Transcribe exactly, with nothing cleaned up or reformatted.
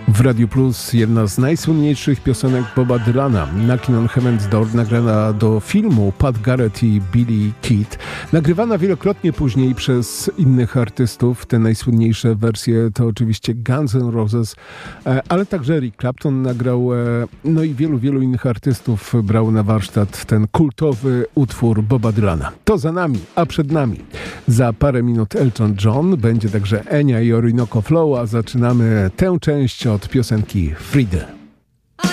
W Radiu Plus jedna z najsłynniejszych piosenek Boba Dylana, Knockin' on Heaven's Door, nagrana do filmu Pat Garrett i Billy Keith, nagrywana wielokrotnie później przez innych artystów. Te najsłynniejsze wersje to oczywiście Guns N' Roses, ale także Eric Clapton nagrał, no i wielu, wielu innych artystów brało na warsztat ten kultowy utwór Boba Dylana. To za nami, a przed nami za parę minut Elton John, będzie także Enya i Orinoco Flow, a zaczynamy tę część od piosenki Friday.